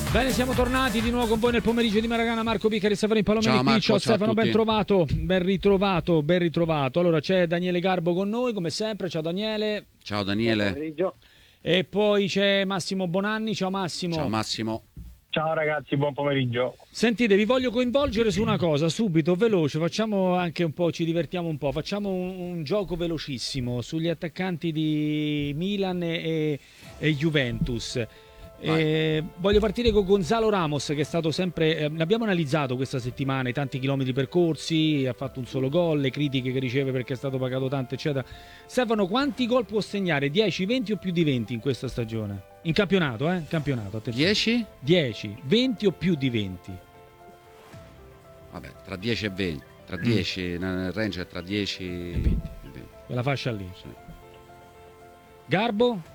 Bene, siamo tornati di nuovo con voi nel pomeriggio di Maragana. Marco Piccari, Stefano Palomeni qui. Ciao Stefano, ben trovato, ben ritrovato. Allora c'è Daniele Garbo con noi, come sempre. Ciao Daniele. Ciao Daniele. E poi c'è Massimo Bonanni. Ciao Massimo. Ciao Massimo. Ciao ragazzi, buon pomeriggio. Sentite, vi voglio coinvolgere su una cosa, subito, veloce, facciamo anche un po', ci divertiamo un po', facciamo un gioco velocissimo sugli attaccanti di Milan e Juventus. Voglio partire con Gonzalo Ramos, che è stato sempre, l'abbiamo analizzato questa settimana, i tanti chilometri percorsi, ha fatto un solo gol, le critiche che riceve perché è stato pagato tanto eccetera. Stefano, quanti gol può segnare? 10, 20 o più di 20 in questa stagione? In campionato, campionato, attenzione. 10? 10, 20 o più di 20? Vabbè, tra 10 e 20, tra 10, nel range è tra 10 e 20. Quella fascia lì. Sì. Garbo?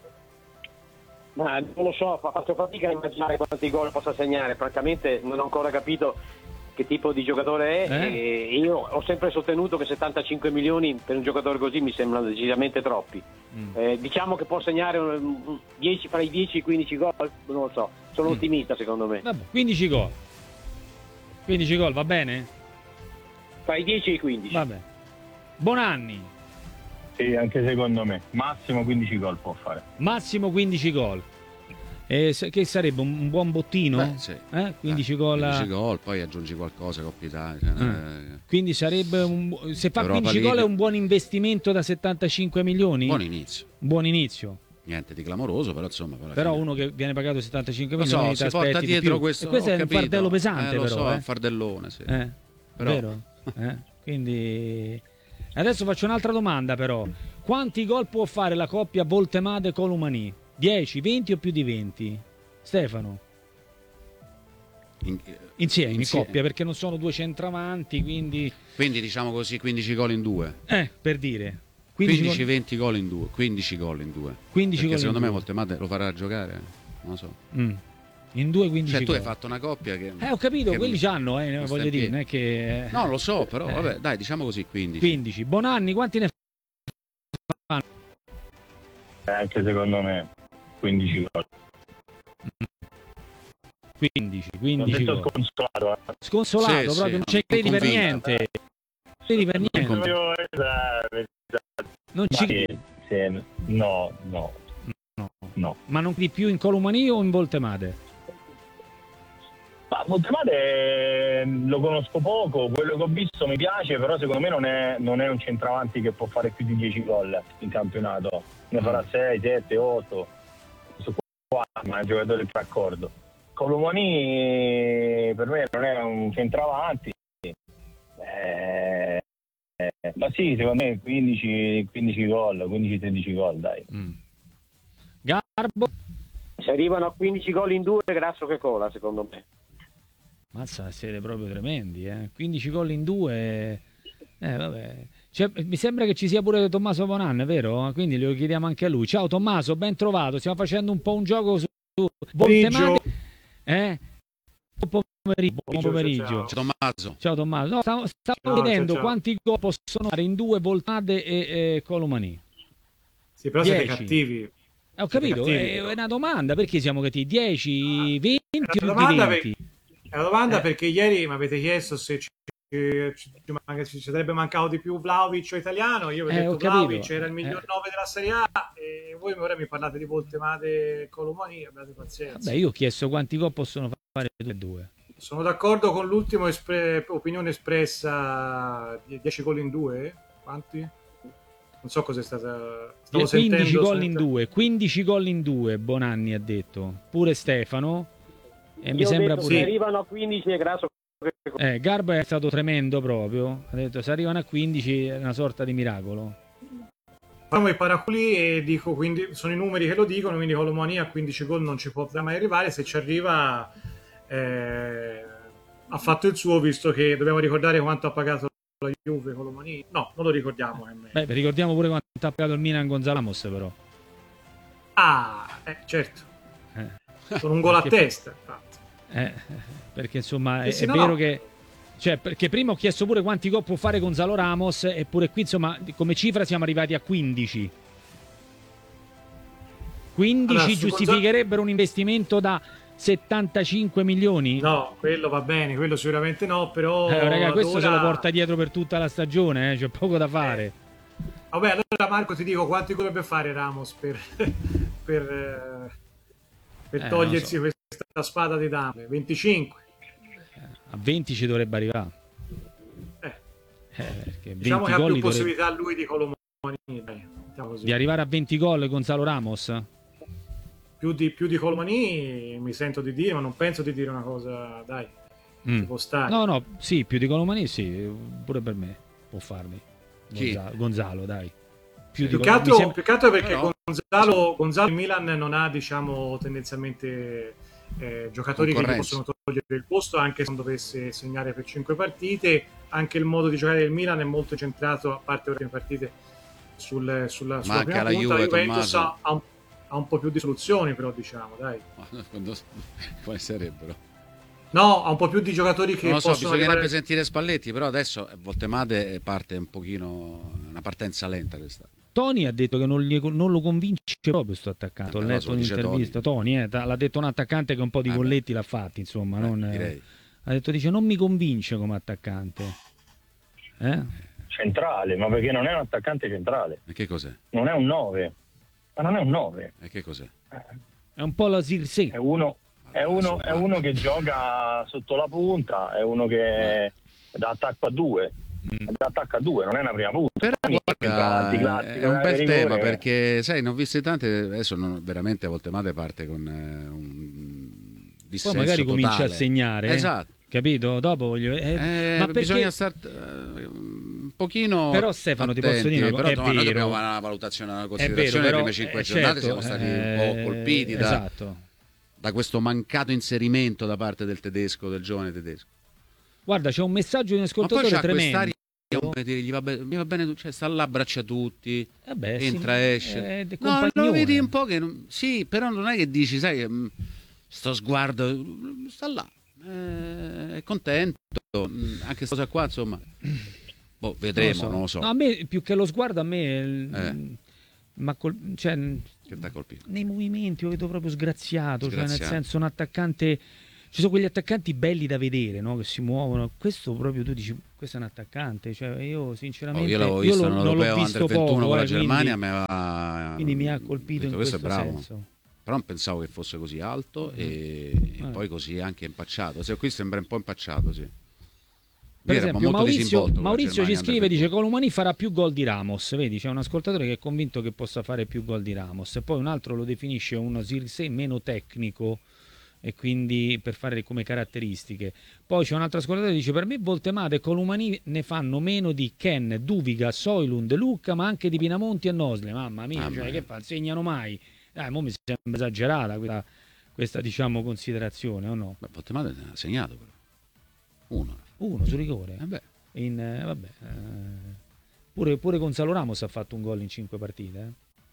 Ma non lo so, faccio fatica a immaginare quanti gol possa segnare, francamente non ho ancora capito che tipo di giocatore è e io ho sempre sostenuto che 75 milioni per un giocatore così mi sembrano decisamente troppi. Diciamo che può segnare 10, fra i 10 e i 15 gol, non lo so, sono ottimista secondo me. Vabbè, 15 gol. 15 gol, va bene? Fra i 10 e i 15. Vabbè. Bonanni. Sì, anche secondo me. Massimo 15 gol può fare. Massimo 15 gol. Che sarebbe un buon bottino? Beh, sì. 15 gol. 15 gol, poi aggiungi qualcosa, Coppa Italia. Quindi sarebbe se fa Europa 15 gol è un buon investimento da 75 milioni? Buon inizio. Buon inizio. Niente di clamoroso, però insomma. Però uno che viene pagato 75 lo milioni si porta dietro più. questo. E questo è un fardello pesante, lo però. So, è un fardellone, sì. Però. Vero? Quindi adesso faccio un'altra domanda, però. Quanti gol può fare la coppia Voltemade-Colomani? 10, 20 o più di 20? Stefano? Insieme, in coppia, perché non sono due centravanti, quindi diciamo così 15 gol in due. Per dire 15-20 gol in due. 15 gol in due. 15 perché gol secondo in me due. Voltemade lo farà giocare, non lo so. In due 15 Cioè tu gol. hai fatto una coppia che Ho capito, che quelli c'hanno, voglio dire, non è che no, lo so, però vabbè, dai, diciamo così 15. 15. Bonanni, quanti ne fanno? Anche secondo me 15 gol. 15 detto gol. sconsolato. Sconsolato, Sì, proprio sì, non c'è credi per convinto. niente. Credi per niente. Non ci credi. No. Ma non credi più in Colomani o in Voltemade? Ma Voltemade lo conosco poco, quello che ho visto mi piace, però secondo me non è un centravanti che può fare più di 10 gol in campionato. Ne farà 6, 7, 8. Ma è un giocatore più d'accordo. Colomani per me non è un centravanti. Ma sì, secondo me 15 gol, 15-16 gol, dai. Garbo? Se arrivano a 15 gol in due, grasso che cola, secondo me. Mazza, siete proprio tremendi, 15 gol in due. Vabbè. Mi sembra che ci sia pure Tommaso Bonanni, vero? Quindi lo chiediamo anche a lui. Ciao Tommaso, ben trovato. Stiamo facendo un po' un gioco su Voltemade. Buon pomeriggio. Ciao Tommaso. Ciao Tommaso. No, stavo chiedendo quanti gol possono fare in due Voltemade e Colomani. Sì, però 10. siete cattivi. Ho capito, è una domanda, perché siamo cattivi? 10, 20 o più di 20? È una domanda perché ieri mi avete chiesto se ci sarebbe mancato di più Vlahovic o Italiano. Io vi ho detto Vlahovic era il miglior 9 della Serie A e voi ora mi parlate di Voltemade e Colomani, abbiate pazienza. Vabbè, io ho chiesto quanti gol possono fare 2. Sono d'accordo con l'ultima opinione espressa, 10 gol in due. Quanti? Non so cosa è stata. 15 gol in due, 15 gol in due, Bonanni ha detto. Pure Stefano. E mi sembra pure. Se arrivano a 15 è grasso. Garbo è stato tremendo proprio. Ha detto se arrivano a 15 è una sorta di miracolo. Facciamo i paraculi e dico, quindi sono i numeri che lo dicono, quindi Colomani a 15 gol non ci può mai arrivare. Se ci arriva ha fatto il suo, visto che dobbiamo ricordare quanto ha pagato la Juve Colomani. No, non lo ricordiamo. Ricordiamo pure quanto ha pagato il Milan Gonzalo Ramos, però. Certo. Sono un gol a testa, infatti. Perché insomma è no, vero no. che perché prima ho chiesto pure quanti gol può fare Gonzalo Ramos, eppure qui insomma come cifra siamo arrivati a 15. 15 allora, giustificherebbero un investimento da 75 milioni? No, quello va bene, quello sicuramente no, però raga, questo se lo porta dietro per tutta la stagione, c'è poco da fare. Vabbè, allora Marco ti dico quanti dovrebbe fare Ramos per togliersi so. questa spada di Damocle? 25. A 20 ci dovrebbe arrivare. Diciamo che ha più possibilità lui di Colomani, di arrivare a 20 gol Gonzalo Ramos? Più di Colomani mi sento di dire, ma non penso di dire una cosa, dai, ci può stare. No, sì, più di Colomani sì, pure per me può farli. Gonzalo, dai. Più che altro perché Gonzalo in Milan non ha, diciamo, tendenzialmente giocatori che gli possono togliere il posto, anche se non dovesse segnare per 5 partite. Anche il modo di giocare del Milan è molto centrato, a parte le partite, sulla prima punta. La Juventus ha un po' più di soluzioni, però, diciamo, dai. Quali sarebbero? No, ha un po' più di giocatori che non lo so, possono bisognerebbe sentire Spalletti, però adesso Voltemade parte un pochino, una partenza lenta questa. Toni ha detto che non lo convince proprio sto attaccante. Ho letto un'intervista. Toni l'ha detto un attaccante che un po' di golletti l'ha fatti, insomma. Direi. Ha detto, non mi convince come attaccante. Centrale, ma perché non è un attaccante centrale. E che cos'è? Non è un 9. Ma non è un 9. E che cos'è? È un po' la Sirse. È uno che gioca sotto la punta, è uno che da attacco a 2. Da attacco a 2, non è una prima punta. Però guarda, è un bel tema, perché sai, ne ho viste tante, adesso veramente a Voltemade parte con un dissenso poi magari totale. Comincia a segnare. Esatto. Capito? Dopo voglio ma perché... bisogna stare un pochino. Però Stefano attenti, ti posso dire però è noi vero. dobbiamo fare una valutazione, una considerazione. Le prime 5 giornate siamo stati un po' colpiti da questo mancato inserimento da parte del tedesco, del giovane tedesco. Guarda, c'è un messaggio di un ascoltatore tremendo. Gli va bene, cioè, sta là, abbraccia tutti, entra, sì, esce. No, lo vedi un po' che sì, però non è che dici, sai, sto sguardo sta là, è contento, anche questa cosa qua, insomma. Vedremo, non lo so. No, a me più che lo sguardo, a me cioè, che t'ha colpito? Nei movimenti lo vedo proprio sgraziato, cioè nel senso un attaccante. Ci sono quegli attaccanti belli da vedere, no? Che si muovono. Questo proprio tu dici, questo è un attaccante. Cioè, io sinceramente io l'avevo visto non l'ho visto Under 21 poco, con la Germania, quindi mi ha colpito in questo senso. Però non pensavo che fosse così alto e poi così anche impacciato. Qui sembra un po' impacciato, sì. Per esempio Maurizio ci scrive, dice Colomani farà più gol di Ramos. Vedi, c'è un ascoltatore che è convinto che possa fare più gol di Ramos, e poi un altro lo definisce uno Zirkzee meno tecnico, e quindi per fare come caratteristiche. Poi c'è un altro ascoltatore che dice: per me Voltemade e Colomani ne fanno meno di Ken, Duviga, Soilund, Lucca, ma anche di Pinamonti e Nosle. Mamma mia, che fa? Segnano mai? Mo mi sembra esagerata questa diciamo considerazione, o no? Voltemade ha segnato però uno su rigore. Pure Gonzalo Ramos ha fatto un gol in 5 partite.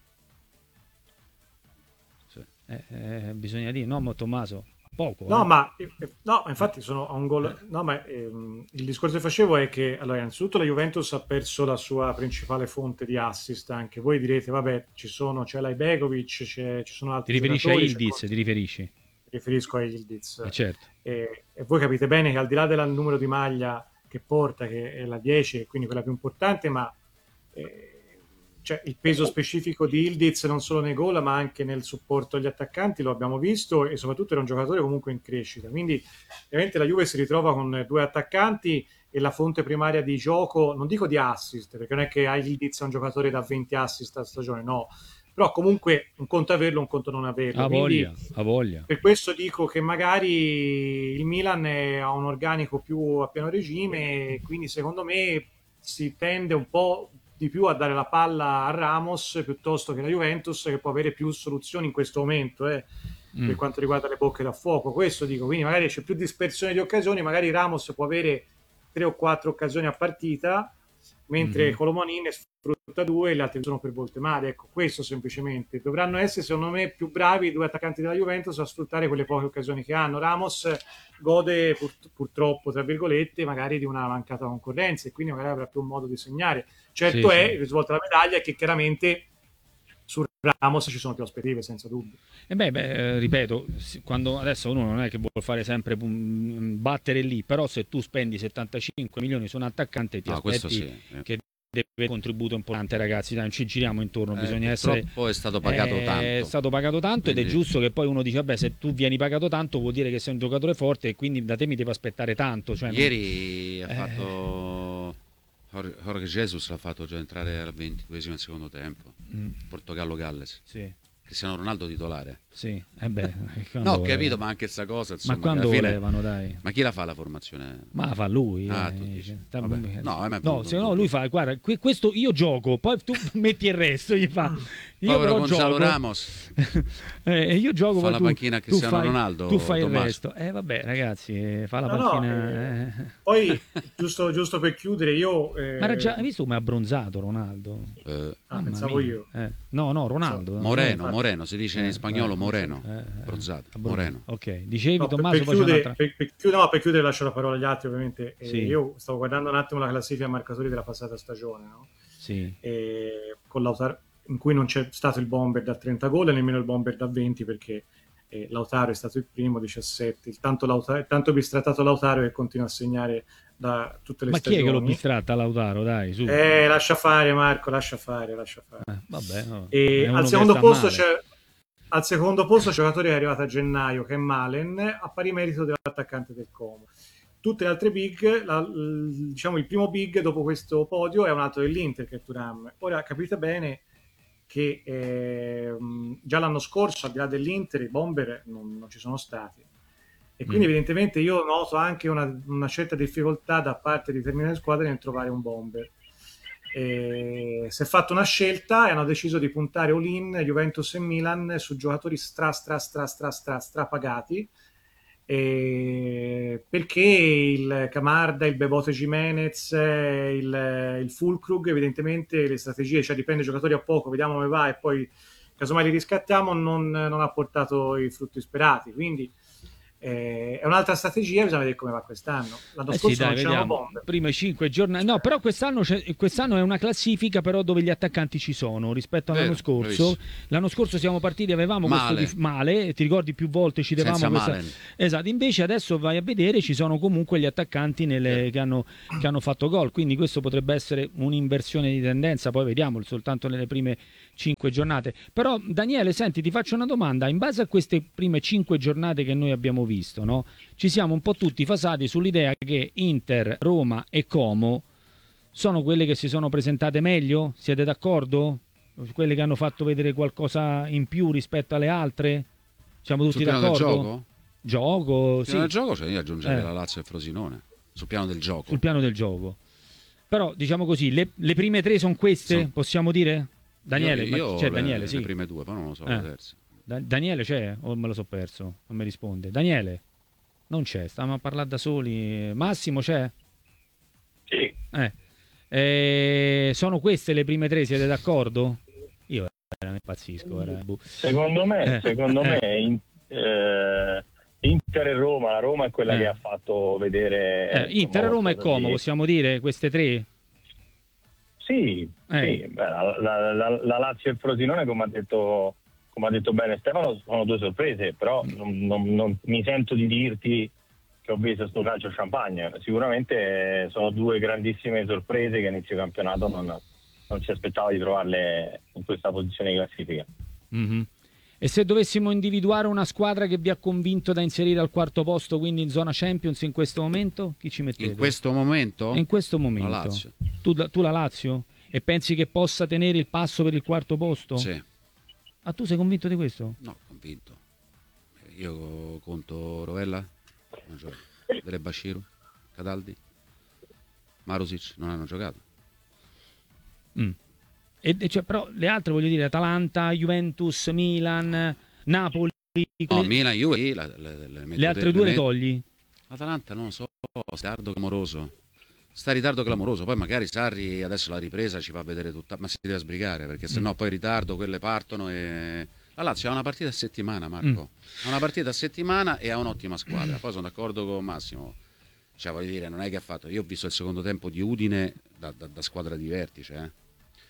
Bisogna dire, no, Tommaso, poco. No, infatti sono a un gol. No, ma il discorso che facevo è che, allora, innanzitutto la Juventus ha perso la sua principale fonte di assist. Anche voi direte, vabbè, c'è l'Ibegovic, ci sono altri. Ti riferisci a Ildiz? Ti riferisci? Mi riferisco a Ildiz. Certo. E voi capite bene che al di là del numero di maglia che porta, che è la 10, e quindi quella più importante, ma cioè il peso specifico di Ildiz non solo nei gol ma anche nel supporto agli attaccanti lo abbiamo visto, e soprattutto era un giocatore comunque in crescita, quindi ovviamente la Juve si ritrova con 2 attaccanti e la fonte primaria di gioco, non dico di assist, perché non è che Ildiz è un giocatore da 20 assist a stagione, no, però comunque un conto averlo, un conto non averlo. Ha voglia. Per questo dico che magari il Milan ha un organico più a pieno regime, e quindi secondo me si tende un po' di più a dare la palla a Ramos piuttosto che la Juventus, che può avere più soluzioni in questo momento per quanto riguarda le bocche da fuoco. Questo dico, quindi magari c'è più dispersione di occasioni, magari Ramos può avere 3 o 4 occasioni a partita, mentre Colomani ne sfrutta 2 e le altre sono per Voltemade. Ecco, questo semplicemente. Dovranno essere, secondo me, più bravi i 2 attaccanti della Juventus a sfruttare quelle poche occasioni che hanno. Ramos gode purtroppo, tra virgolette, magari di una mancata concorrenza, e quindi magari avrà più un modo di segnare. Certo, il risvolto della medaglia è che chiaramente su Ramos ci sono più aspettative, senza dubbio. E ripeto, quando adesso uno non è che vuole fare sempre battere lì, però se tu spendi 75 milioni su un attaccante ti aspetti che deve contributo importante, ragazzi, dai, non ci giriamo intorno, bisogna essere, poi è stato pagato tanto, è stato pagato tanto. Quindi... ed è giusto che poi uno dice vabbè, se tu vieni pagato tanto vuol dire che sei un giocatore forte e quindi da te mi devo aspettare tanto, cioè, ieri ha fatto Jorge Jesus, l'ha fatto già entrare al 22esimo del secondo tempo, Portogallo-Galles, sì. Cristiano Ronaldo titolare. Sì, no, ho capito, ma anche sta cosa, insomma, ma quando fine... volevano, dai. Ma chi la fa la formazione? Ma la fa lui. No, lui fa, guarda, questo io gioco, poi tu metti il resto, gli fa. Io povero però Gonzalo gioco. Ramos. Io gioco, fa la panchina a Cristiano Ronaldo. Tu fai Tommaso. Il resto. Vabbè, ragazzi, fa la panchina. Poi, giusto per chiudere, io... Ma era già, hai visto come ha abbronzato Ronaldo? Pensavo io. No, Ronaldo. Moreno, si dice in spagnolo Moreno. Bronzato. Moreno. Ok, dicevi, no, Tommaso, per chiudere lascio la parola agli altri, ovviamente. Sì. Io stavo guardando un attimo la classifica marcatori della passata stagione, no? Sì. Con Lautaro, in cui non c'è stato il bomber da 30 gol e nemmeno il bomber da 20, perché Lautaro è stato il primo, 17, il tanto bistrattato Lautaro che continua a segnare da tutte le stagioni. Ma chi è che lo bistratta Lautaro, dai, su. Lascia fare, Marco, lascia fare. Vabbè, no. E al secondo posto c'è un giocatore che è arrivato a gennaio, che è Malen, a pari merito dell'attaccante del Como. Tutte le altre big, diciamo il primo big dopo questo podio è un altro dell'Inter, che è Thuram. Ora capite bene che già l'anno scorso, al di là dell'Inter, i bomber non ci sono stati. E quindi evidentemente io noto anche una certa difficoltà da parte di determinate squadre nel trovare un bomber. Si è fatta una scelta e hanno deciso di puntare all-in Juventus e Milan su giocatori strapagati, perché il Camarda, il Bebote Jimenez, il Fulkrug, evidentemente le strategie, cioè dipende giocatori a poco, vediamo come va e poi casomai li riscattiamo, non ha portato i frutti sperati, quindi è un'altra strategia, bisogna vedere come va quest'anno. L'anno scorso non c'erano bombe. Prime 5 giornate, no, però quest'anno è una classifica però dove gli attaccanti ci sono rispetto all'anno scorso. Bravissimo. L'anno scorso siamo partiti, avevamo questo male, ti ricordi più volte ci devamo questa... Esatto, invece adesso vai a vedere, ci sono comunque gli attaccanti che hanno fatto gol, quindi questo potrebbe essere un'inversione di tendenza, poi vediamo soltanto nelle prime 5 giornate. Però Daniele, senti, ti faccio una domanda, in base a queste prime 5 giornate che noi abbiamo visto, no? Ci siamo un po' tutti fasati sull'idea che Inter, Roma e Como sono quelle che si sono presentate meglio? Siete d'accordo? Quelle che hanno fatto vedere qualcosa in più rispetto alle altre? Siamo tutti d'accordo? Gioco, sì. Sul gioco, cioè io aggiungerei la Lazio e Frosinone. Sul piano del gioco. Sul piano del gioco. Però, diciamo così, le prime 3 sono queste, possiamo dire? Daniele, c'è Daniele, sì. Le prime 2, poi non lo so, le terze. Daniele c'è o me lo so perso? Non mi risponde. Daniele? Non c'è, stavamo a parlare da soli. Massimo c'è? Sì. Sono queste le prime 3, siete d'accordo? Io impazzisco. Secondo me Inter e Roma, la Roma è quella che ha fatto vedere... Inter, Roma e Como, possiamo dire queste 3? Sì, sì. Beh, la Lazio e il Frosinone, come ha detto bene Stefano, sono 2 sorprese, però non mi sento di dirti che ho visto sto calcio champagne. Sicuramente sono 2 grandissime sorprese che a inizio campionato non si aspettava di trovarle in questa posizione di classifica. Mm-hmm. E se dovessimo individuare una squadra che vi ha convinto da inserire al 4º posto, quindi in zona Champions in questo momento, chi ci mettete? In questo momento? In questo momento. La Lazio. Tu la Lazio? E pensi che possa tenere il passo per il 4º posto? Sì. Ah, tu sei convinto di questo? No, convinto. Io conto Rovella, Dele Bashiru, Cataldi, Marusic non hanno giocato. Cioè, però le altre, voglio dire, Atalanta, Juventus, Milan, Napoli. No, Milan, Juve, le altre 2 le togli? Atalanta non lo so, sta in ritardo clamoroso, poi magari Sarri adesso la ripresa ci fa vedere tutta, ma si deve sbrigare perché sennò poi in ritardo quelle partono e... La Lazio ha una partita a settimana, Marco, ha una partita a settimana e ha un'ottima squadra, poi sono d'accordo con Massimo, cioè voglio dire, non è che ha fatto, io ho visto il secondo tempo di Udine da squadra di vertice,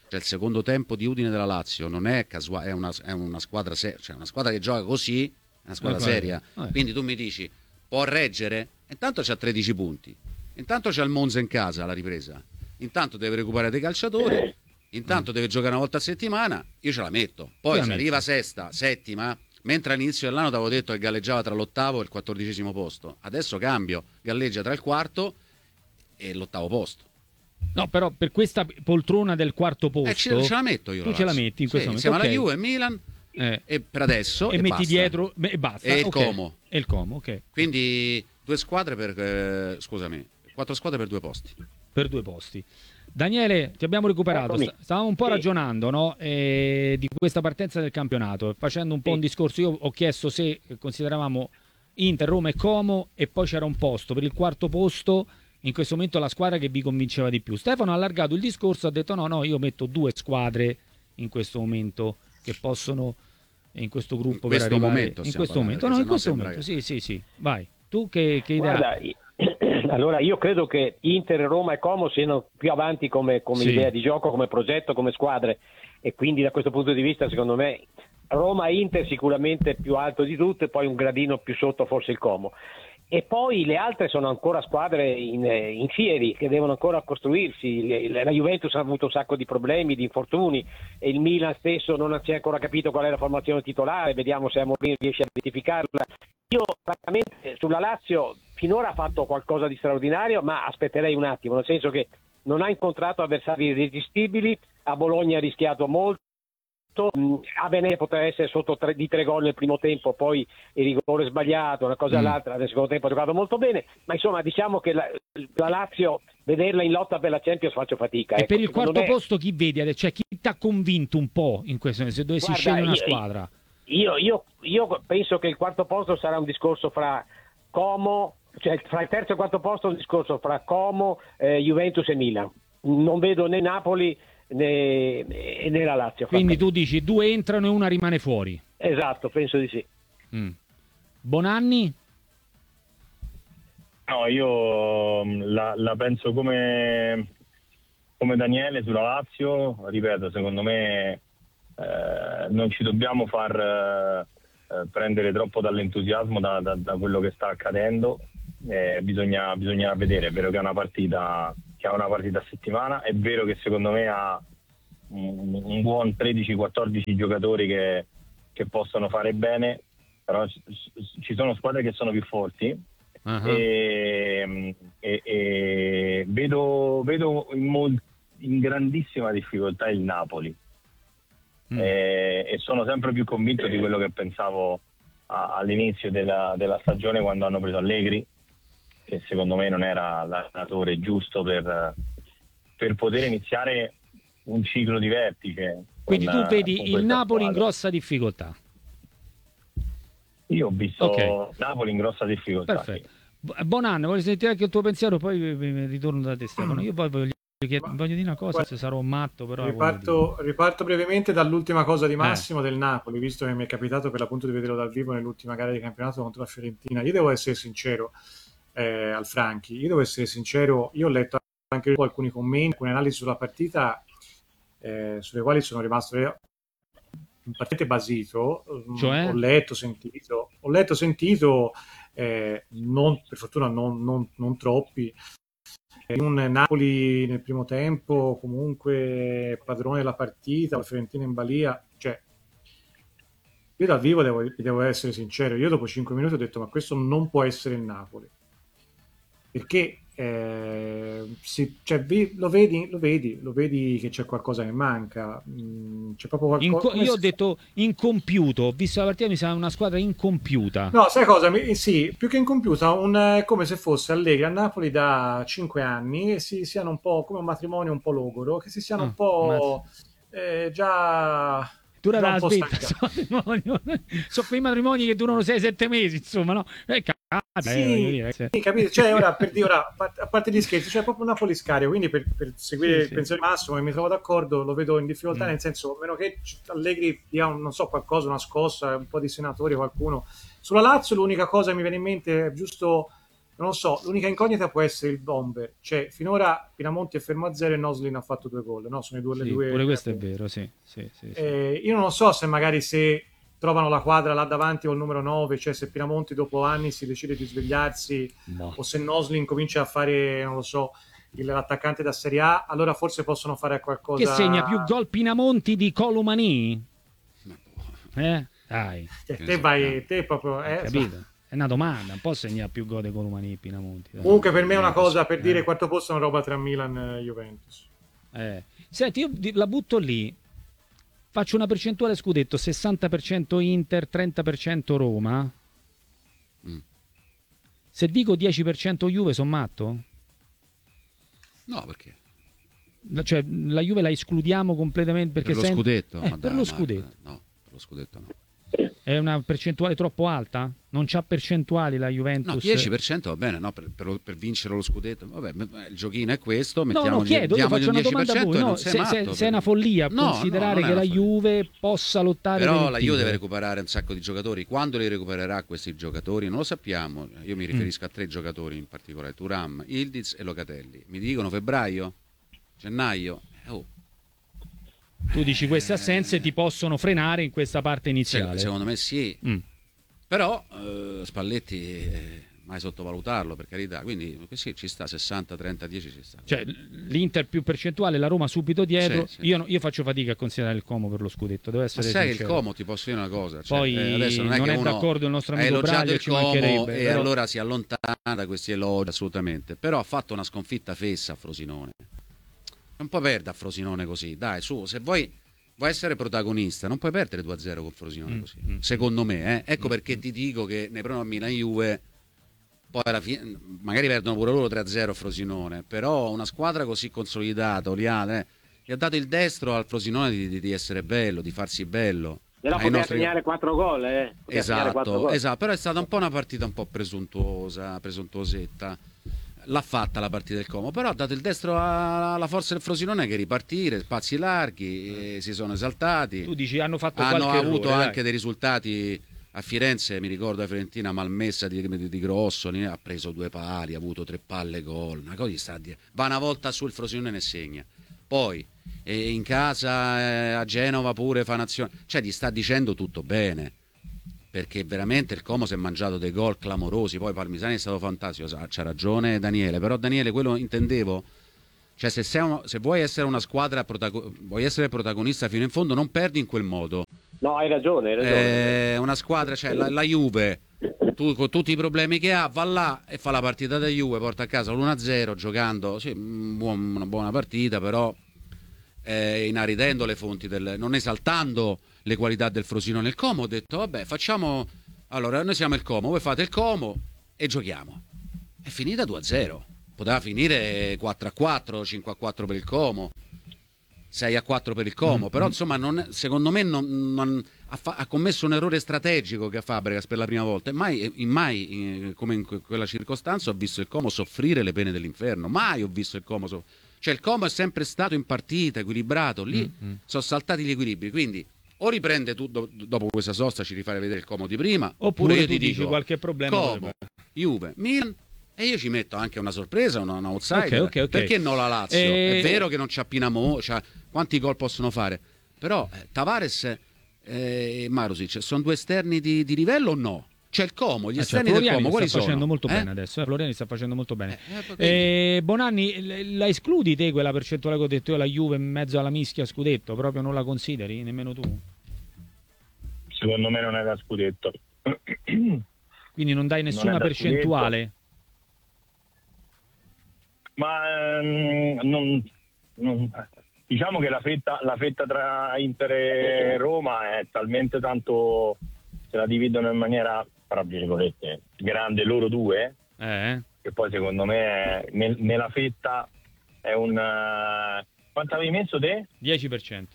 Cioè, il secondo tempo di Udine della Lazio non è casuale, è una squadra cioè una squadra che gioca così, è una squadra seria. Quindi tu mi dici, può reggere? Intanto c'ha 13 punti, intanto c'ha il Monza in casa alla ripresa, intanto deve recuperare dei calciatori, intanto deve giocare una volta a settimana, io ce la metto. Poi se arriva sesta, settima, mentre all'inizio dell'anno ti avevo detto che galleggiava tra l'8º e il 14° posto, adesso cambio, galleggia tra il 4º e l'8º posto. No, però per questa poltrona del 4º posto ce la metto io. Tu ce la metti in questo momento. Insieme alla Juve e Milan e per adesso e metti basta. Dietro e basta. E il Como. E il Como, ok. Quindi 2 squadre per 4 squadre per 2 posti. Per 2 posti. Daniele, ti abbiamo recuperato. Stavamo un po' ragionando, no? Di questa partenza del campionato, facendo un po' un discorso. Io ho chiesto se consideravamo Inter, Roma e Como, e poi c'era un posto per il 4º posto. In questo momento la squadra che vi convinceva di più. Stefano ha allargato il discorso, ha detto no, io metto 2 squadre in questo momento che possono in questo gruppo in questo per arrivare momento, in questo momento. No, in questo momento. Sì. Vai. Tu che idea? Guarda, allora io credo che Inter, Roma e Como siano più avanti come idea di gioco, come progetto, come squadre, e quindi da questo punto di vista secondo me Roma e Inter sicuramente più alto di tutte, poi un gradino più sotto forse il Como. E poi le altre sono ancora squadre in fieri che devono ancora costruirsi. La Juventus ha avuto un sacco di problemi, di infortuni, e il Milan stesso non si è ancora capito qual è la formazione titolare, vediamo se Amorim riesce a identificarla. Io francamente sulla Lazio finora ha fatto qualcosa di straordinario, ma aspetterei un attimo, nel senso che non ha incontrato avversari irresistibili, a Bologna ha rischiato molto, a Venezia poteva essere sotto di 3 gol nel primo tempo, poi il rigore sbagliato, una cosa all'altra, nel secondo tempo ha giocato molto bene, ma insomma diciamo che la Lazio, vederla in lotta per la Champions faccio fatica. E per il 4º posto chi vedi? Cioè chi ti ha convinto un po' in questo, se dovessi scegliere una squadra? Io penso che il 4º posto sarà un discorso fra Como, cioè fra il 3º e il 4º posto un discorso fra Como, Juventus e Milan. Non vedo né Napoli né la Lazio. Quindi tu dici 2 entrano e una rimane fuori. Esatto, penso di sì. Bonanni? No, io la penso come Daniele sulla Lazio. Ripeto, secondo me non ci dobbiamo far prendere troppo dall'entusiasmo da quello che sta accadendo. Bisogna vedere. È vero che è una partita a settimana, è vero che secondo me ha un buon 13-14 giocatori che possono fare bene, però ci sono squadre che sono più forti. E vedo in grandissima difficoltà il Napoli. E sono sempre più convinto di quello che pensavo all'inizio della stagione, quando hanno preso Allegri, che secondo me non era l'allenatore giusto per poter iniziare un ciclo di vertice. Quindi tu vedi il Napoli in grossa difficoltà? Io ho visto Napoli in grossa difficoltà. Perfetto. Bonanno, voglio sentire anche il tuo pensiero, poi mi ritorno da te, Stefano. Io poi voglio dire una cosa, se sarò matto, però riparto brevemente dall'ultima cosa di Massimo del Napoli, visto che mi è capitato per l'appunto di vederlo dal vivo nell'ultima gara di campionato contro la Fiorentina. Io devo essere sincero, al Franchi, io ho letto anche alcuni commenti, alcune analisi sulla partita, sulle quali sono rimasto particolarmente basito. Cioè? Ho letto, sentito, non, per fortuna non troppi, un Napoli nel primo tempo comunque padrone della partita, la Fiorentina in balia. Cioè, io dal vivo devo essere sincero, io dopo 5 minuti ho detto ma questo non può essere il Napoli, perché lo vedi che c'è qualcosa che manca, c'è proprio qualcosa. Io ho detto incompiuto, ho visto la partita, mi sembra una squadra incompiuta. No, sai cosa? Sì, più che incompiuta, come se fosse Allegri a Napoli da 5 anni e siano un po' come un matrimonio un po' logoro, che si siano un po' già dura la svetta, sono quei matrimoni che durano 6-7 mesi, insomma, no? Sì, capito? Cioè, ora, a parte gli scherzi, c'è proprio un napoliscario, quindi per seguire il pensiero di Massimo, che mi trovo d'accordo, lo vedo in difficoltà, nel senso, a meno che Allegri dia non so, qualcosa, una scossa, un po' di senatori, qualcuno. Sulla Lazio l'unica cosa che mi viene in mente è giusto non lo so, l'unica incognita può essere il bomber, cioè finora Pinamonti è fermo a 0 e Noslin ha fatto 2 gol, no? Sono le due pure questo è vero, sì. Io non so se magari se trovano la quadra là davanti col numero 9, cioè se Pinamonti dopo anni si decide di svegliarsi, o se Noslin comincia a fare, non lo so, l'attaccante da Serie A, allora forse possono fare qualcosa. Che segna più gol Pinamonti di Colomani? Dai. Te proprio... capito? È una domanda, un po' segna più gol di Colomani Pinamonti. Comunque per me è una cosa, per dire quarto posto è una roba tra Milan e Juventus. Senti, io la butto lì. Faccio una percentuale scudetto, 60% Inter, 30% Roma. Se dico 10% Juve, sono matto? No, perché? Cioè, la Juve la escludiamo completamente perché per lo scudetto? Per lo scudetto. No, per lo scudetto no. È una percentuale troppo alta? Non c'ha percentuali la Juventus? No, 10% va bene, no? Per vincere lo scudetto. Vabbè, il giochino è questo, mettiamo chiedo, io faccio una domanda a voi. No, se è una follia considerare che la Juve possa lottare però per la Juve deve recuperare un sacco di giocatori. Quando li recupererà questi giocatori non lo sappiamo. Io mi riferisco a 3 giocatori in particolare: Thuram, Yildiz e Locatelli. Mi dicono febbraio? Gennaio? Tu dici queste assenze ti possono frenare in questa parte iniziale? Secondo me sì. Però Spalletti mai sottovalutarlo, per carità. Quindi sì, ci sta 60, 30, 10 ci sta. Cioè l'Inter più percentuale, la Roma subito dietro. Sì. Io faccio fatica a considerare il Como per lo scudetto, devo essere sai sincero. Che il Como, ti posso dire una cosa, cioè, poi adesso non è d'accordo il nostro amico Braga, ci mancherebbe, e allora si allontana da questi elogi, assolutamente. Però ha fatto una sconfitta fessa a Frosinone. Non puoi perdere a Frosinone così, dai, su, se vuoi essere protagonista, non puoi perdere 2-0 con Frosinone così. Secondo me, ecco perché ti dico che nei pronomi Milan-Juve poi alla fine magari perdono pure loro 3-0 a Frosinone, però una squadra così consolidata, Oliane, gli ha dato il destro al Frosinone di essere bello, di farsi bello. Però poteva segnare 4 gol, Esatto, però è stata un po' una partita un po' presuntuosetta. L'ha fatta la partita del Como, però ha dato il destro alla forza del Frosinone che ripartire, spazi larghi, si sono esaltati. Tu dici hanno avuto errore, anche dei risultati a Firenze, mi ricordo la Fiorentina malmessa di Grossoli, ha preso 2 pali, ha avuto 3 palle gol, una cosa sta a dire. Va una volta sul Frosinone ne segna. Poi in casa a Genova pure fa un'azione, cioè gli sta dicendo tutto bene. Perché veramente il Como si è mangiato dei gol clamorosi, poi Palmisani è stato fantastico, c'ha ragione Daniele, però Daniele quello intendevo, cioè se vuoi essere una squadra, vuoi essere protagonista fino in fondo, non perdi in quel modo. No, hai ragione. Una squadra, cioè la Juve, tu con tutti i problemi che ha, va là e fa la partita da Juve, porta a casa l'1-0 giocando, sì, una buona partita, però inaridendo le fonti non esaltando le qualità del Frosinone. Il Como, ho detto vabbè, facciamo, allora noi siamo il Como, voi fate il Como e giochiamo. È finita 2-0, poteva finire 4-4, 5-4 per il Como, 6-4 per il Como, però insomma secondo me ha commesso un errore strategico che Fabregas per la prima volta, e mai come in quella circostanza ho visto il Como soffrire le pene dell'inferno, mai ho visto il Como cioè il Como è sempre stato in partita equilibrato, lì sono saltati gli equilibri, quindi o riprende tutto dopo questa sosta, ci rifare vedere il Como di prima, oppure io ti dico qualche problema Como, Juve, Milan, e io ci metto anche una sorpresa, un outsider. Okay. Perché no la Lazio? È vero che non c'ha Pinamo, quanti gol possono fare? Però Tavares e Marusic sono 2 esterni di livello o no? C'è il Como, gli esterni del Como, quali sta facendo molto bene adesso, Floriani sta facendo molto bene. Bonanni, la escludi te quella percentuale che ho detto io, la Juve in mezzo alla mischia scudetto, proprio non la consideri, nemmeno tu? Secondo me non è da scudetto. Quindi non dai nessuna percentuale? Ma diciamo che la fetta tra Inter e Roma è talmente tanto, se la dividono in maniera, tra virgolette, grande loro due, che poi secondo me nella fetta è un... Quanto avevi messo te? 10%.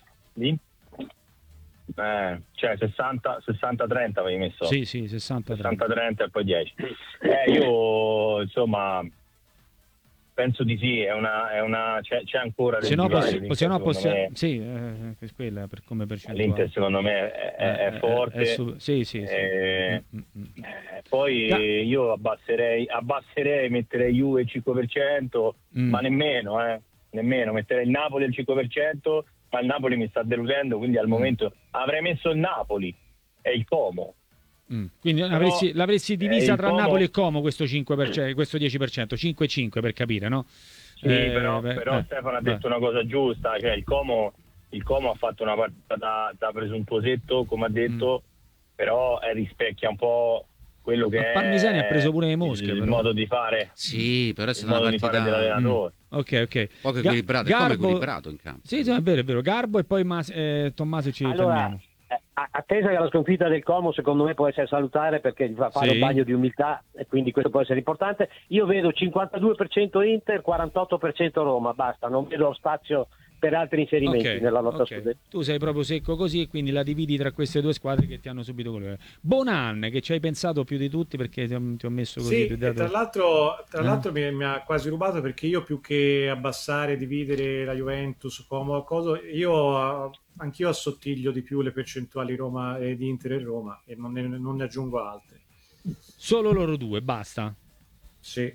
Cioè 60-30 avevi messo? Sì, 60-30 e poi 10. Io insomma penso di sì, c'è ancora del sì, quella per come percentuale. L'Inter secondo me è forte. Poi io abbasserei, metterei Juve il 5%, ma nemmeno metterei il Napoli al 5%, ma il Napoli mi sta deludendo, quindi al momento avrei messo il Napoli e il Como. Quindi l'avresti divisa tra Como... Napoli e Como questo 5%, questo 10%, 5-5 per capire, no? Sì, però Stefano ha detto una cosa giusta, cioè il Como ha fatto una partita da presuntuosetto, come ha detto, però rispecchia un po' quello che Parmisani ha preso pure le mosche, il però. modo di fare. Sì, però è stata una partita dell'allenatore. Ok. Poco equilibrato, Garbo... equilibrato in campo. Sì, è vero. Garbo e poi Tommaso ci fermiamo. Attesa che la sconfitta del Como secondo me può essere salutare, perché fa fare un bagno di umiltà e quindi questo può essere importante. Io vedo 52% Inter, 48% Roma, basta, non vedo spazio per altri inserimenti nella lotta scudetto. Tu sei proprio secco così, quindi la dividi tra queste due squadre che ti hanno subito quello. Bonan, che ci hai pensato più di tutti perché ti ho messo così. Sì, tra l'altro mi ha quasi rubato, perché io più che abbassare, dividere la Juventus come cosa, anch'io assottiglio di più le percentuali Roma e di Inter e Roma e non ne aggiungo altre. Solo loro due, basta? Sì.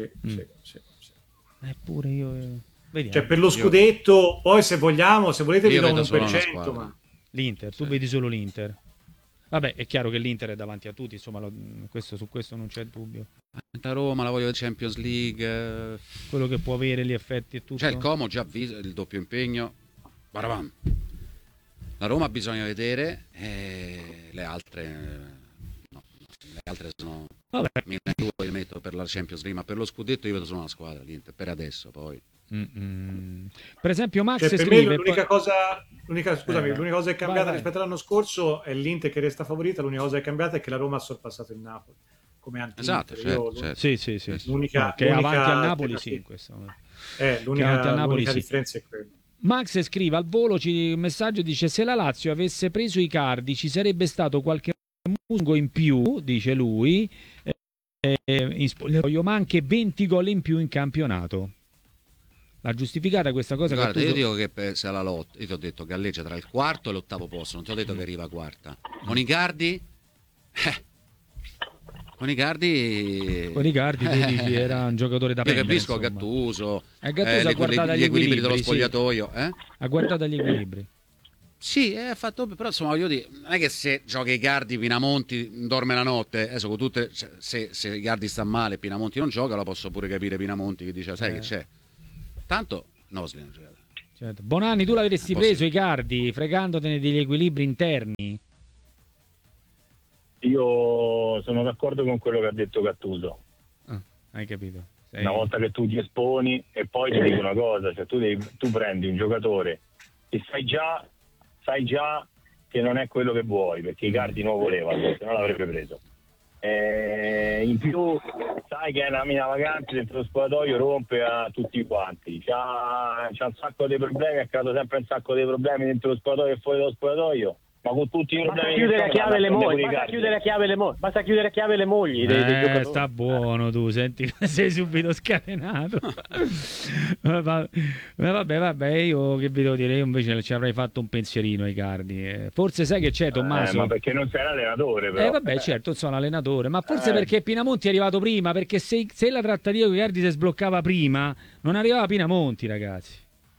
Eppure io... Vediamo. Cioè per lo scudetto, poi se volete vi do un 1%, ma... L'Inter, tu vedi solo l'Inter. Vabbè, è chiaro che l'Inter è davanti a tutti, insomma, su questo non c'è dubbio. A Roma la voglio Champions League, quello che può avere gli effetti e tutto. Cioè il Como già visto il doppio impegno. Baravam. La Roma bisogna vedere, le altre sono le metto per la Champions League, ma per lo scudetto io vedo solo una squadra, l'Inter, per adesso poi. Per esempio Max per scrive, me l'unica cosa che è cambiata rispetto all'anno scorso è l'Inter che resta favorita. L'unica cosa che è cambiata è che la Roma ha sorpassato il Napoli come esatto, certo. Sì. L'unica che è avanti al Napoli, sì, in questo momento. L'unica differenza è quella. Max scrive al volo un messaggio, dice: se la Lazio avesse preso Icardi ci sarebbe stato qualche musgo in più, dice lui, in spogliatoio, ma anche 20 gol in più in campionato. L'ha giustificata questa cosa? Guarda, io dico che se la lotta, io ti ho detto galleggia tra il quarto e l'ottavo posto, non ti ho detto che arriva quarta. Con Icardi dici, era un giocatore da prendere. Io capisco Gattuso, ha guardato gli equilibri dello spogliatoio, ha guardato gli equilibri. Sì, ha fatto, però insomma voglio dire, non è che se gioca Icardi Pinamonti dorme la notte, adesso con tutte, se Icardi sta male e Pinamonti non gioca, lo posso pure capire Pinamonti che dice sai che c'è. Tanto no, certo. Bonanni, tu l'avresti preso Icardi fregandotene degli equilibri interni? Io sono d'accordo con quello che ha detto Gattuso. Hai capito? Una volta che tu ti esponi, e poi ti dico una cosa, cioè tu prendi un giocatore e sai già che non è quello che vuoi, perché Icardi non voleva, se no l'avrebbe preso. In più sai che è una mina vacante dentro lo spogliatoio, rompe a tutti quanti, c'ha un sacco di problemi, ha creato sempre un sacco di problemi dentro lo spogliatoio e fuori dallo spogliatoio, ma con tutti i problemi basta chiudere a chiave le mogli dei giocatori. Sta buono, tu senti, sei subito scatenato. vabbè, io che vi devo dire, io invece ci avrei fatto un pensierino ai Icardi. Forse sai che c'è, Tommaso, ma perché non sei l'allenatore, però. Vabbè, certo, sono allenatore, ma forse perché Pinamonti è arrivato prima, perché se la trattativa con Icardi si sbloccava prima non arrivava Pinamonti, ragazzi.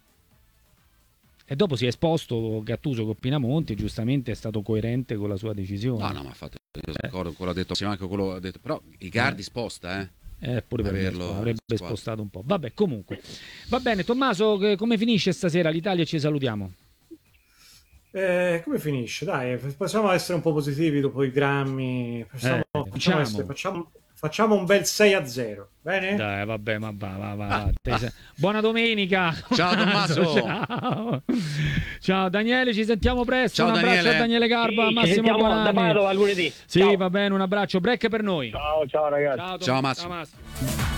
E dopo si è esposto Gattuso con Pinamonti, giustamente è stato coerente con la sua decisione. No, ma infatti io sono d'accordo con quello ha detto, anche quello ha detto, però Icardi sposta, pure per me, avrebbe spostato un po'. Vabbè, comunque. Va bene, Tommaso, come finisce stasera l'Italia e ci salutiamo? Come finisce? Dai, possiamo essere un po' positivi dopo i drammi. Facciamo un bel 6-0, bene? Dai, vabbè, ma va. Buona domenica. Ciao Tommaso. Ciao Daniele, ci sentiamo presto. Ciao, un abbraccio a Daniele Garba, Massimo Bonanni. Da Padova lunedì. Sì, ciao. Va bene, un abbraccio. Break per noi. Ciao ragazzi. Ciao Massimo.